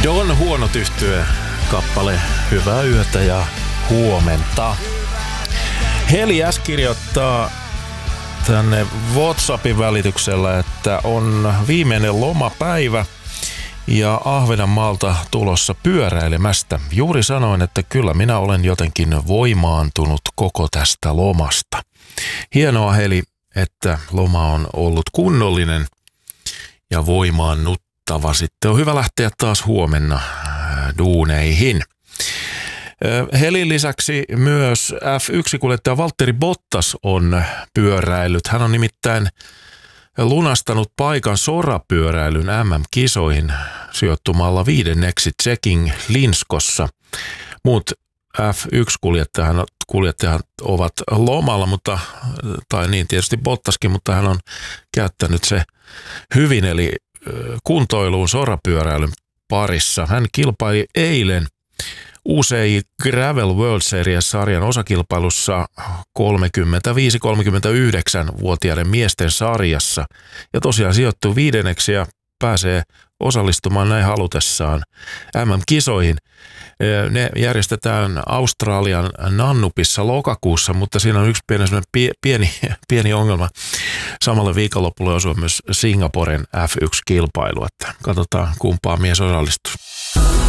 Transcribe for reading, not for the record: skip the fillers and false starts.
Don Huonot Yhtye kappale Hyvää yötä ja huomenta. Heli S kirjoittaa tänne WhatsAppin välityksellä, että on viimeinen lomapäivä ja Ahvenanmaalta tulossa pyöräilemästä. Juuri sanoin, että kyllä minä olen jotenkin voimaantunut koko tästä lomasta. Hienoa Heli, että loma on ollut kunnollinen ja voimaannuttava. Sitten on hyvä lähteä taas huomenna duuneihin. Helin lisäksi myös F1-kuljettaja Valtteri Bottas on pyöräillyt. Hän on nimittäin lunastanut paikan sorapyöräilyn MM-kisoihin sijoittumalla 5. Tsekin Linskossa. Muut F1-kuljettajat ovat lomalla, tai niin tietysti Bottaskin, mutta hän on käyttänyt se hyvin, eli kuntoiluun sorapyöräilyn parissa. Hän kilpaili eilen UCI Gravel World Series-sarjan osakilpailussa 35-39-vuotiaiden miesten sarjassa ja tosiaan sijoittuu 5. ja pääsee osallistumaan näin halutessaan MM-kisoihin. Ne järjestetään Australian Nannupissa lokakuussa, mutta siinä on yksi pieni ongelma. Samalle viikonlopulle osuu myös Singaporen F1-kilpailu, että katsotaan kumpaa mies osallistuu.